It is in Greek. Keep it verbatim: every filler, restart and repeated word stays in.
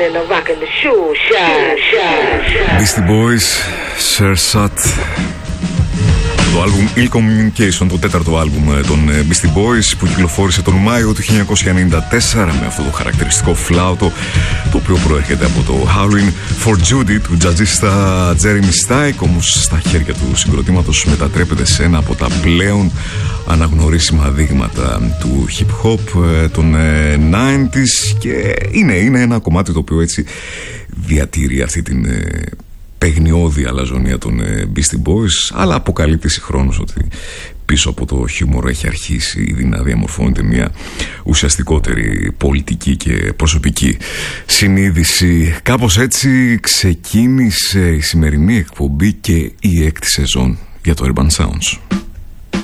and I'm rocking the shoe shine, shine, shine. Beastie Boys, Shersat. Το άλμπουμ Ill Communication, το τέταρτο άλμπουμ των Beastie Boys, που κυκλοφόρησε τον Μάιο του χίλια εννιακόσια ενενήντα τέσσερα με αυτό το χαρακτηριστικό φλάουτο, το οποίο προέρχεται από το Howlin' for Judy του τζαζίστα Jeremy Steik, όμως στα χέρια του συγκροτήματος μετατρέπεται σε ένα από τα πλέον αναγνωρίσιμα δείγματα του hip hop των ενενήντα και είναι, είναι ένα κομμάτι το οποίο έτσι διατηρεί αυτή την παιγνιώδη αλαζονία των Beastie Boys, αλλά αποκαλύπτει συγχρόνως ότι πίσω από το χιούμορ έχει αρχίσει ήδη να διαμορφώνεται μια ουσιαστικότερη πολιτική και προσωπική συνείδηση. Κάπως έτσι ξεκίνησε η σημερινή εκπομπή και η έκτη σεζόν για το Urban Sounds.